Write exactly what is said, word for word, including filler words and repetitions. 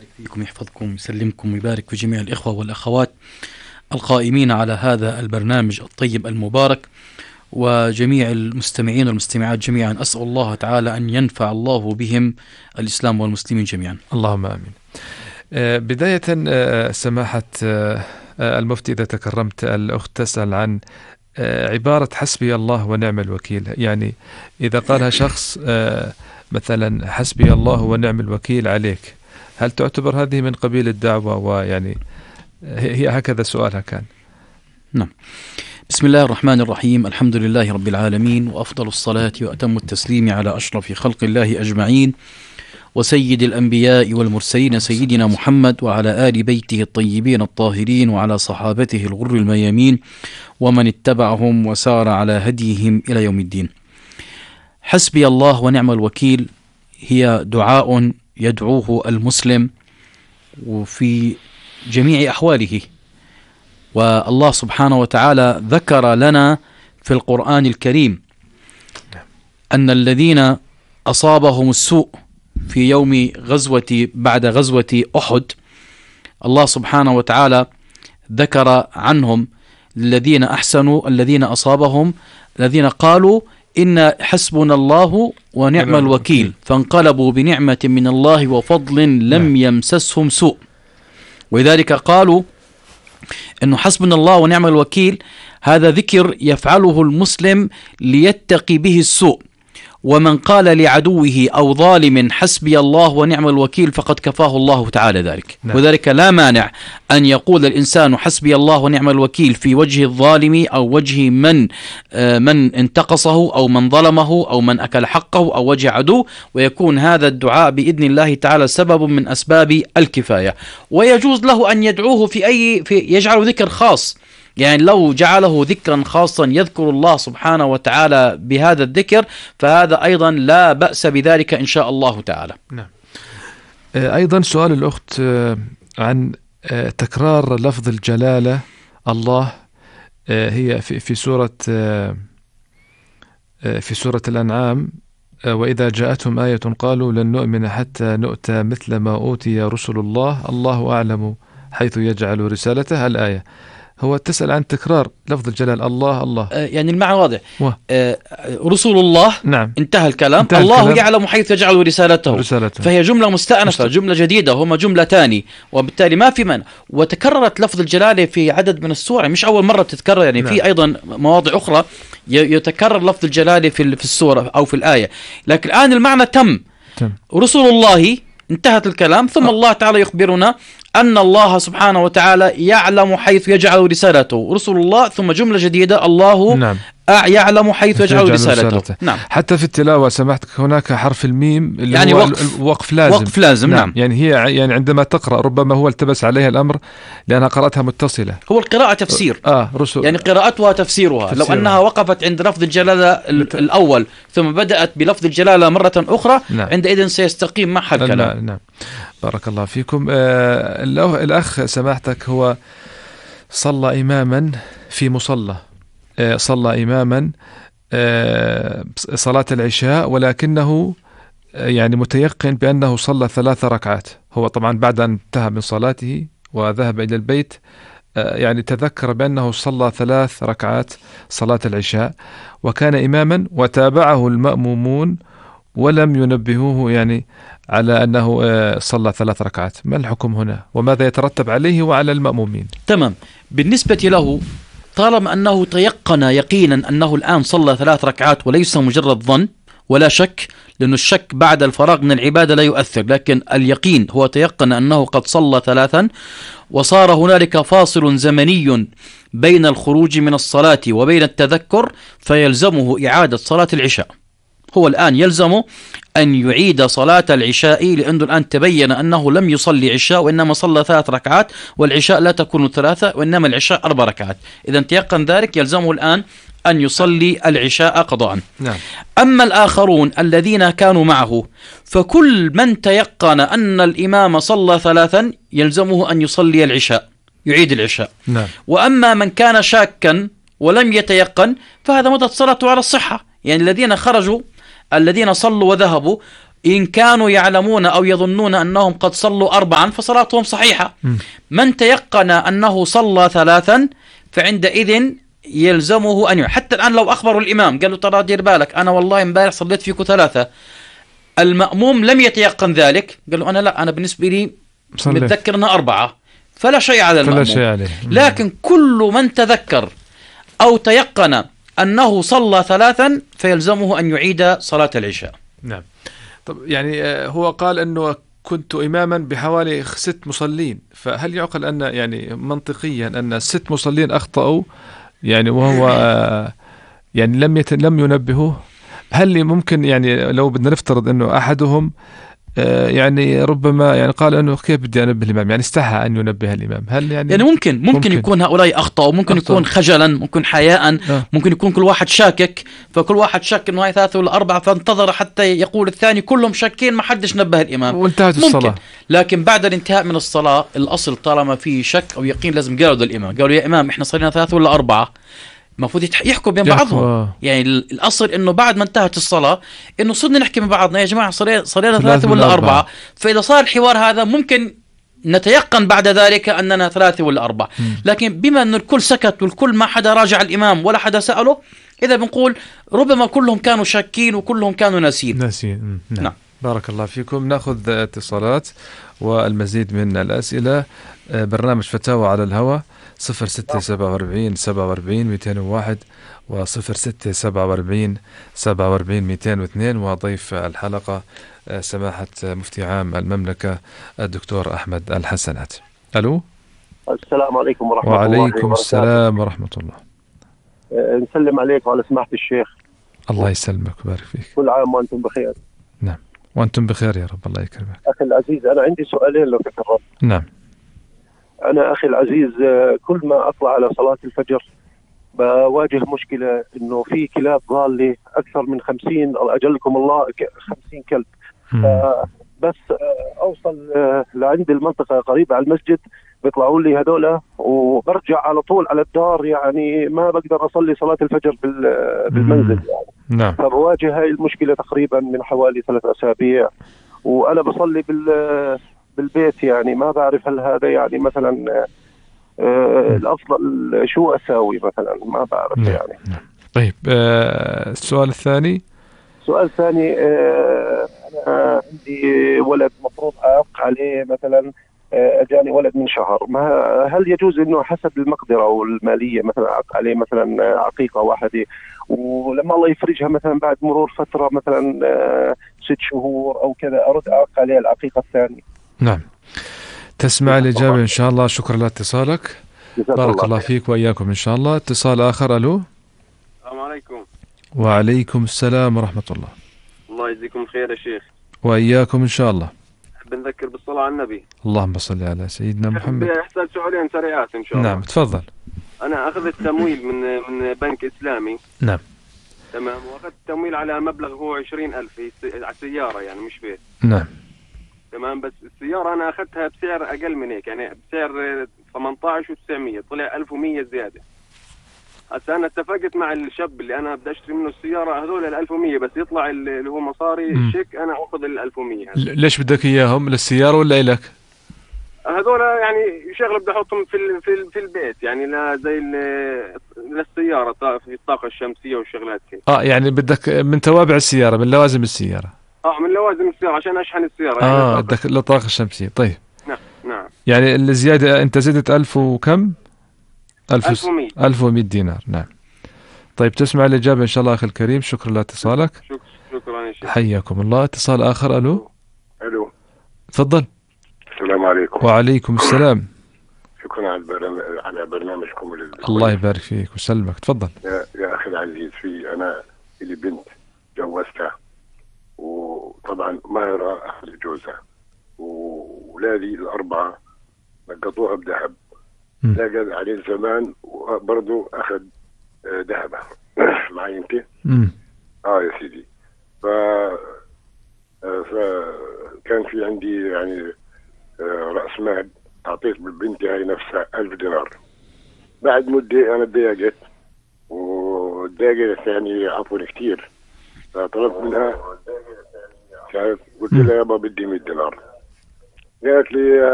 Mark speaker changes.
Speaker 1: يبارك فيكم، يحفظكم، يسلمكم، ويبارك في جميع الإخوة والأخوات القائمين على هذا البرنامج الطيب المبارك، وجميع المستمعين والمستمعات جميعا. أسأل الله تعالى أن ينفع الله بهم الإسلام والمسلمين جميعا،
Speaker 2: اللهم آمين. بداية سماحة المفتي، إذا تكرمت، الأخت تسأل عن عبارة حسبي الله ونعم الوكيل. يعني إذا قالها شخص مثلا حسبي الله ونعم الوكيل عليك، هل تعتبر هذه من قبيل الدعوة؟ ويعني هي هكذا سؤالها كان.
Speaker 1: نعم. بسم الله الرحمن الرحيم، الحمد لله رب العالمين، وأفضل الصلاة وأتم التسليم على أشرف خلق الله أجمعين، وسيد الأنبياء والمرسلين سيدنا محمد، وعلى آل بيته الطيبين الطاهرين، وعلى صحابته الغر الميامين، ومن اتبعهم وسار على هديهم إلى يوم الدين. حسبي الله ونعم الوكيل هي دعاء يدعوه المسلم وفي جميع أحواله، والله سبحانه وتعالى ذكر لنا في القرآن الكريم أن الذين أصابهم السوء في يوم غزوة بعد غزوة أحد، الله سبحانه وتعالى ذكر عنهم الذين أحسنوا، الذين أصابهم الذين قالوا إن حسبنا الله ونعم الوكيل، فانقلبوا بنعمة من الله وفضل لم يمسسهم سوء. ولذلك قالوا إنه حسبنا الله ونعم الوكيل هذا ذكر يفعله المسلم ليتقي به السوء، ومن قال لعدوه أو ظالم حسبي الله ونعم الوكيل فقد كفاه الله تعالى ذلك. نعم. وذلك لا مانع أن يقول الإنسان حسبي الله ونعم الوكيل في وجه الظالم أو وجه من من انتقصه أو من ظلمه أو من أكل حقه أو وجه عدو، ويكون هذا الدعاء بإذن الله تعالى سبب من أسباب الكفاية. ويجوز له أن يدعوه في أي في يجعل ذكر خاص، يعني لو جعله ذكرا خاصا يذكر الله سبحانه وتعالى بهذا الذكر فهذا أيضا لا بأس بذلك إن شاء الله تعالى.
Speaker 2: نعم. أيضا سؤال الأخت عن تكرار لفظ الجلالة الله، هي في في سورة في سورة الأنعام: وإذا جاءتهم آية قالوا لن نؤمن حتى نؤتى مثل ما أوتي رسل الله الله أعلم حيث يجعل رسالته. الآية هو تسأل عن تكرار لفظ الجلال الله الله،
Speaker 1: آه يعني المعنى واضح. آه رسل الله، نعم، انتهى الكلام. انتهى الله الكلام. يعلم حيث يجعل رسالته. رسالته فهي جملة مستأنفة، جملة جديدة، هما جملة تاني، وبالتالي ما في منع. وتكررت لفظ الجلالة في عدد من السور، مش أول مرة بتتكرر، يعني نعم. في أيضا مواضع أخرى يتكرر لفظ الجلالة في في السورة أو في الآية، لكن الآن المعنى تم, تم. رسل الله انتهت الكلام، ثم أه. الله تعالى يخبرنا أن الله سبحانه وتعالى يعلم حيث يجعل رسالته. رسل الله ثم جملة جديدة الله نعم. يعلم حيث يجعل رسالته. رسالته
Speaker 2: نعم. حتى في التلاوة سمعتك هناك حرف الميم اللي
Speaker 1: يعني
Speaker 2: هو
Speaker 1: وقف.
Speaker 2: وقف لازم
Speaker 1: وقف لازم نعم.
Speaker 2: نعم. يعني هي يعني عندما تقرأ ربما هو التبس عليها الأمر لأنها قرأتها متصلة.
Speaker 1: هو القراءة تفسير
Speaker 2: آه رسل يعني
Speaker 1: قراءتها تفسيرها. تفسيرها. لو أنها وقفت عند لفظ الجلالة الأول ثم بدأت بلفظ الجلالة مرة أخرى نعم. عندئذ سيستقيم معها الكلام.
Speaker 2: نعم. بارك الله فيكم. آه الأخ سماحتك هو صلى إماما في مصلى، آه صلى إماما آه صلاة العشاء، ولكنه آه يعني متيقن بأنه صلى ثلاث ركعات. هو طبعا بعد أن انتهى من صلاته وذهب إلى البيت آه يعني تذكر بأنه صلى ثلاث ركعات صلاة العشاء، وكان إماما وتابعه المأمومون ولم ينبهوه يعني على أنه صلى ثلاث ركعات. ما الحكم هنا وماذا يترتب عليه وعلى المأمومين؟
Speaker 1: تمام. بالنسبة له طالما أنه تيقن يقينا أنه الآن صلى ثلاث ركعات وليس مجرد ظن ولا شك، لأن الشك بعد الفراغ من العبادة لا يؤثر، لكن اليقين هو تيقن أنه قد صلى ثلاثا وصار هنالك فاصل زمني بين الخروج من الصلاة وبين التذكر، فيلزمه إعادة صلاة العشاء. هو الآن يلزمه أن يعيد صلاة العشاء، لأنه الآن تبين أنه لم يصلي عشاء وإنما صلى ثلاث ركعات، والعشاء لا تكون ثلاثة وإنما العشاء أربع ركعات. إذا تيقن ذلك يلزمه الآن أن يصلي العشاء قضاء. نعم. أما الآخرون الذين كانوا معه فكل من تيقن أن الإمام صلى ثلاثا يلزمه أن يصلي العشاء، يعيد العشاء. نعم. وأما من كان شاكا ولم يتيقن فهذا مدة صلاته على الصحة. يعني الذين خرجوا الذين صلوا وذهبوا إن كانوا يعلمون أو يظنون أنهم قد صلوا أربعا فصلاتهم صحيحة.
Speaker 2: م.
Speaker 1: من تيقن أنه صلى ثلاثا فعندئذ يلزمه أن يعيد. حتى الآن لو أخبروا الإمام قالوا ترى دير بالك أنا والله امبارح صليت فيكم ثلاثة، المأموم لم يتيقن ذلك، قال له أنا لا، أنا بالنسبة لي
Speaker 2: صليت.
Speaker 1: متذكر أنها أربعة، فلا شيء على المأموم.
Speaker 2: فلا شيء عليه.
Speaker 1: لكن كل من تذكر أو تيقن أنه صلى ثلاثا فيلزمه أن يعيد صلاة العشاء.
Speaker 2: نعم. طب يعني هو قال أنه كنت إماما بحوالي ست مصلين، فهل يعقل أن يعني منطقيا أن ست مصلين أخطأوا يعني وهو يعني لم يت... لم ينبهوه؟ هل ممكن يعني لو بدنا نفترض أنه أحدهم يعني ربما يعني قال أنه كيف بدي أنبه الإمام، يعني استحى أن ينبه الإمام، هل يعني
Speaker 1: يعني ممكن ممكن, ممكن. يكون هؤلاء أخطأوا، ممكن أخطأ. يكون خجلا، ممكن حياء، آه. ممكن يكون كل واحد شاكك، فكل واحد شك إنه هاي ثلاثة ولا أربعة فانتظر حتى يقول الثاني، كلهم شاكين ما حدش نبه الإمام
Speaker 2: وانتهت
Speaker 1: ممكن.
Speaker 2: الصلاة.
Speaker 1: لكن بعد الانتهاء من الصلاة الأصل طالما في شك أو يقين لازم قالوا للإمام، قالوا يا إمام إحنا صلينا ثلاثة ولا أربعة، المفروض يحكوا بين بعضهم. آه. يعني الأصل إنه بعد ما انتهت الصلاة إنه صرنا نحكي مع بعضنا يا جماعة صلينا صلينا ثلاثة ولا أربعة. فإذا صار الحوار هذا ممكن نتيقن بعد ذلك أننا ثلاثة ولا أربعة. لكن بما أن الكل سكت والكل ما حدا راجع الإمام ولا حدا سأله، إذا بنقول ربما كلهم كانوا شاكين وكلهم كانوا ناسين.
Speaker 2: ناسين. نعم. نعم. بارك الله فيكم. نأخذ اتصالات والمزيد من الأسئلة. برنامج فتاوى على الهواء صفر ستة سبعة وأربعين سبعة وأربعين مئتين وواحد وصفر ستة سبعة وأربعين سبعة وأربعين مئتين واثنين، وضيف الحلقة سماحة مفتي عام المملكة الدكتور أحمد الحسنات. ألو.
Speaker 3: السلام عليكم ورحمة الله وبركاته.
Speaker 2: وعليكم السلام ورحمة الله.
Speaker 3: أه نسلم عليك وعلى سماحة الشيخ.
Speaker 2: الله يسلمك ويبارك فيك.
Speaker 3: كل عام وأنتم بخير.
Speaker 2: نعم وأنتم بخير يا رب، الله يكرمك.
Speaker 3: أخي العزيز أنا عندي سؤالين لو تكرمت.
Speaker 2: نعم.
Speaker 3: أنا أخي العزيز كل ما أطلع على صلاة الفجر بواجه مشكلة إنه في كلاب ضالة أكثر من خمسين أجلكم الله خمسين كلب. بس أوصل لعند المنطقة قريبة على المسجد بيطلعوا لي هذولا وبرجع على طول على الدار، يعني ما بقدر أصلي صلاة الفجر بالمنزل يعني.
Speaker 2: نعم.
Speaker 3: فبواجه هاي المشكلة تقريبا من حوالي ثلاث أسابيع وأنا بصلي بال بالبيت، يعني ما بعرف هل هذا يعني مثلا آه الأفضل شو أساوي مثلا، ما بعرف.
Speaker 2: نعم.
Speaker 3: يعني
Speaker 2: نعم. طيب آه السؤال الثاني.
Speaker 3: السؤال الثاني آه أنا عندي ولد مفروض أعق عليه مثلا، آه أجاني ولد من شهر، ما هل يجوز إنه حسب المقدرة والمالية مثلا أعق عليه مثلا عقيقة واحدة، ولما الله يفرجها مثلا بعد مرور فترة مثلا آه ست شهور أو كذا أرد أعق عليه العقيقة الثانية؟
Speaker 2: نعم. تسمع الإجابة إن شاء الله. شكرا لاتصالك. بارك الله, الله فيك وإياكم إن شاء الله. اتصال آخر. ألو.
Speaker 4: السلام عليكم.
Speaker 2: وعليكم السلام ورحمة الله.
Speaker 4: الله يجزيكم خير يا شيخ.
Speaker 2: وإياكم إن شاء الله.
Speaker 4: أحب نذكر بالصلاة على النبي.
Speaker 2: اللهم صل على سيدنا محمد.
Speaker 4: أحتاج سؤالين سريعات إن شاء الله.
Speaker 2: نعم تفضل.
Speaker 4: أنا أخذت تمويل من من بنك إسلامي.
Speaker 2: نعم.
Speaker 4: تمام. وأخذت تمويل على مبلغ هو عشرين ألف على سيارة يعني مش بيت.
Speaker 2: نعم.
Speaker 4: تمام. بس السيارة أنا أخذتها بسعر أقل من هيك، يعني بسعر ثمانية عشر وتسعمية، طلع ألف ومية زيادة. هسا أنا اتفقت مع الشاب اللي أنا بدي أشتري منه السيارة هذول ال ألف ومية، بس يطلع اللي هو مصاري شيك أنا أخذ ال ألف ومية.
Speaker 2: ليش بدك إياهم؟ للسيارة ولا إلك؟
Speaker 4: هذول يعني شغله بدي أحطهم في ال في ال في البيت، يعني لا زي للسيارة في الطاقة الشمسية والشغلات هيك.
Speaker 2: آه يعني بدك من توابع السيارة، من لوازم السيارة.
Speaker 4: اه من لوازم السيارة عشان اشحن السيارة.
Speaker 2: اه بدك يعني الطاقة الشمسية. طيب.
Speaker 4: نعم نعم.
Speaker 2: يعني الزيادة انت زدت ألف وكم؟
Speaker 4: ألف ومية.
Speaker 2: ألف ومية دينار. نعم. طيب تسمع الإجابة إن شاء الله أخي الكريم. شكرا لاتصالك.
Speaker 4: شكرا شكرا يا شيخ.
Speaker 2: حياكم الله. اتصال آخر. ألو.
Speaker 5: ألو.
Speaker 2: تفضل.
Speaker 5: السلام عليكم.
Speaker 2: وعليكم السلام.
Speaker 5: شكرا على البرنامج على برنامجكم.
Speaker 2: الله يبارك فيك وسلمك. تفضل.
Speaker 5: يا, يا أخي العزيز، في أنا لي بنت جوزتها وطبعا مهرها أخذ جوزها، وولادي الأربعة نقضوها بذهب، لاقى عليه الزمان وبرضه أخذ ذهبه. معي أنت؟ آه يا سيدي. ف فكان في عندي يعني رأس مال، أعطيت بالبنت هاي نفسها ألف دينار. بعد مدة أنا تضايقت وتضايقت يعني عفوا كتير، فطلبت منها شايف؟ قلت لها يابا بدي مية دينار. قالت لي